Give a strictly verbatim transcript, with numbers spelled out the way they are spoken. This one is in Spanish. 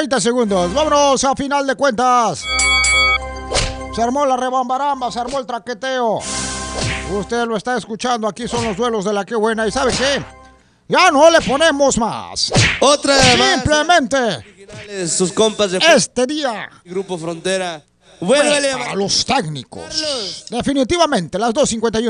treinta segundos. Vámonos a final de cuentas. Se armó la rebambaramba, se armó el traqueteo. Usted lo está escuchando, aquí son los duelos de la que buena. ¿Y sabe qué? Ya no le ponemos más. Otra Simplemente más. Sus compas de este día Grupo Frontera. Vuelve a los técnicos. Definitivamente, las dos cincuenta y uno.